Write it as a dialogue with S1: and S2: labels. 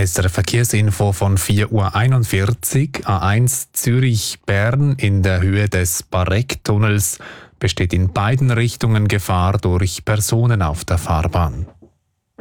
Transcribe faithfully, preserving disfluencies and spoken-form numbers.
S1: S R Verkehrsinfo von vier Uhr einundvierzig. A eins Zürich-Bern in der Höhe des Bareck-Tunnels besteht in beiden Richtungen Gefahr durch Personen auf der Fahrbahn.